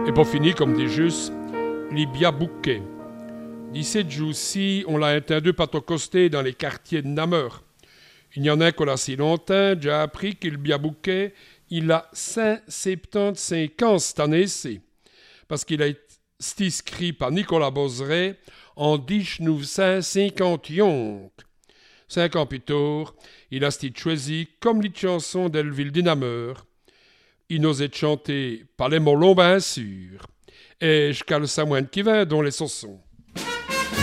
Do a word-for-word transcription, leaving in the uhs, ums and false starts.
Et pour finir, comme des justes, les biabouquets. dix-sept jours-ci, on l'a entendu patocosté dans les quartiers de Namur. Il y en a qu'on a si longtemps, j'ai appris que le biabouquet, il a cent soixante-quinze ans cette année-ci. Parce qu'il a été inscrit par Nicolas Bozeret en dix-neuf cent cinquante et un. Cinq ans plus tard, il a été choisi comme les chansons d'Elville de Namur. Il n'osait chanter pas les molons, bien sûr. Et je cale ça moins qui va dans les saussons.